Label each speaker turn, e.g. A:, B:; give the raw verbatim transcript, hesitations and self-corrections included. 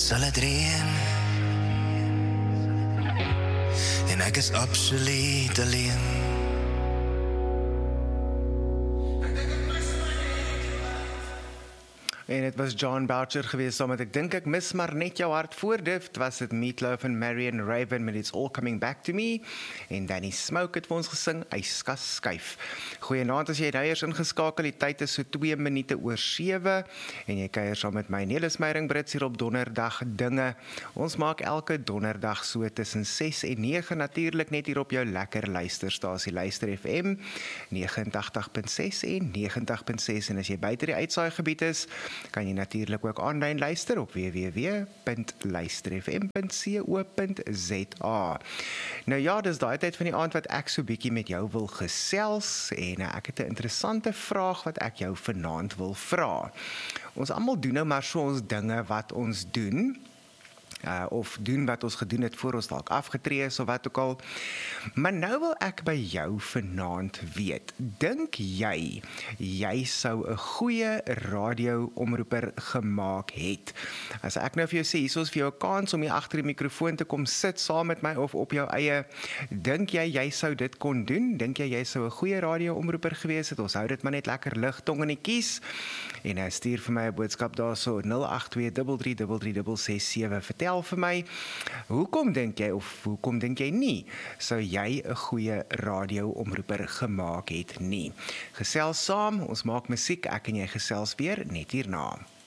A: sal het reën en ek is absoluut alleen.
B: En het was John Boucher geweest, saam met ek dink ek mis maar net jou hart voor dit, was het Meatloaf en Marion Raven met It's All Coming Back to Me, en Danny Smoke het vir ons gesing, Yskas skuif. Goeienaand as jy nou eers ingeskakel, die tyd is so twee minute oor sewe, en jy kuier saam met my, Nelis Meiring Brits hier op donderdag dinge. Ons maak elke donderdag so tussen ses en nege, natuurlik net hier op jou lekker luisterstasie, Luister F M, nege agt punt ses en nege agt punt ses, en as jy buite die uitsaaigebied is, kan jy natuurlik ook aanlyn luister op w w w punt luister f m punt co punt z a. Nou ja, dis daai tyd van die aand wat ek so bietjie met jou wil gesels, en ek het 'n interessante vraag wat ek jou vanaand wil vra. Ons almal doen nou maar so ons dinge wat ons doen, Uh, of doen wat ons gedoen het voor ons dalk afgetree is of wat ook al. Maar nou wil ek by jou vanaand weet, dink jy, jy sou 'n goeie radioomroeper gemaak het? As ek nou vir jou sê, hier is vir jou 'n kans om hier agter die mikrofoon te kom sit saam met my of op jou eie, dink jy, jy sou dit kon doen? Dink jy, jy sou 'n goeie radioomroeper gewees het? Ons hou dit maar net lekker lig, tong in die kies, en hy stuur vir my 'n boodskap daar so, nul agt twee drie drie drie drie ses sewe, vertel vir my, hoekom dink jy, of hoekom dink jy nie, sou jy 'n goeie radioomroeper gemaak het nie? Gesels saam, ons maak musiek, ek en jy gesels weer net hierna.